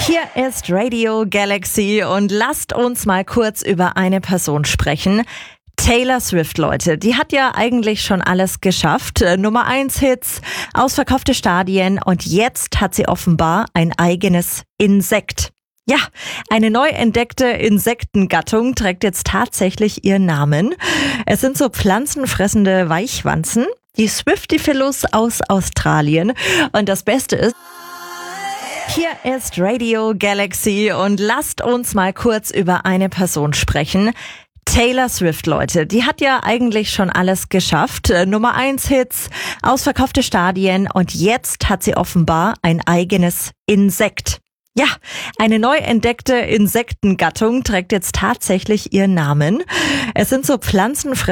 Hier ist Radio Galaxy und lasst uns mal kurz über eine Person sprechen. Taylor Swift, Leute, die hat ja eigentlich schon alles geschafft. Nummer 1 Hits, ausverkaufte Stadien und jetzt hat sie offenbar ein eigenes Insekt. Ja, eine neu entdeckte Insektengattung trägt jetzt tatsächlich ihren Namen. Es sind so pflanzenfressende Weichwanzen, die Swiftifilus aus Australien. Und das Beste ist, hier ist Radio Galaxy und lasst uns mal kurz über eine Person sprechen. Taylor Swift, Leute, die hat ja eigentlich schon alles geschafft. Nummer 1 Hits, ausverkaufte Stadien und jetzt hat sie offenbar ein eigenes Insekt. Ja, eine neu entdeckte Insektengattung trägt jetzt tatsächlich ihren Namen. Es sind so pflanzenfressende